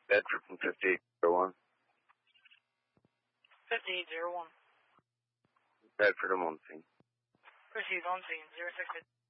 Bedford from 5801. 5801. Bedford, I'm on scene. Proceed on scene, 06.